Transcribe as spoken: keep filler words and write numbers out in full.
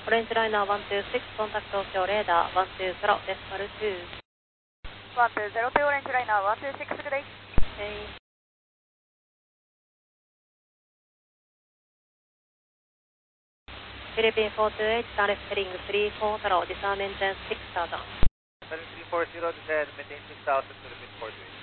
オレンジライナーワンツーシックス、コンタクト表レーダーワンツーゼロ、デシマルツー。 ワンツーゼロとオレンジライナーワンツーシックスグレイ。 フィリピンフォーツーエイト、タレスヘリングスリーフォーゼロ、ディサーメンテンスシックスターザン。 Seven three four zero, descend, maintain six thousand, Philippine four two eight.